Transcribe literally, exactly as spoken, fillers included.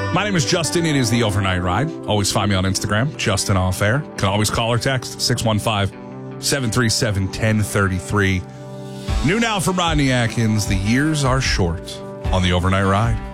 My name is Justin. It is the Overnight Ride. Always find me on Instagram, Justin Off Air. Can always call or text six one five, seven three seven, one zero three three. New now from Rodney Atkins. The years are short on the Overnight Ride.